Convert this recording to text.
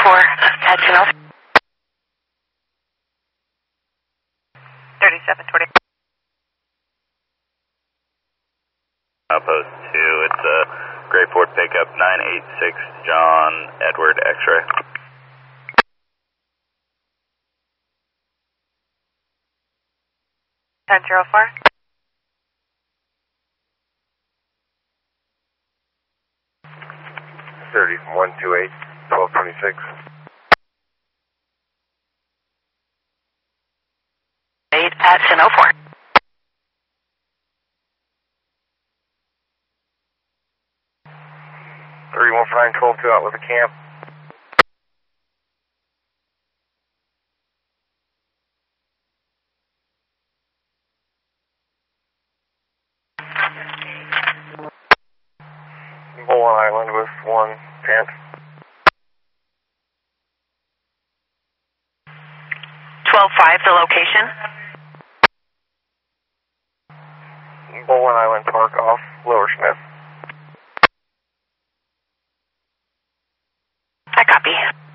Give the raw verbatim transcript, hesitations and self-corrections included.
four at Channel. thirty-seven twenty. Outpost two, it's a Gray Ford pickup nine eight six John Edward X-ray. ten zero four. thirty one two eight, twelve twenty-six. eight at Channel four. three one four nine twelve two out with a camp. Bowen Island with one ten. twelve five, the location. Bowen Island Park off Lower Smith. I copy.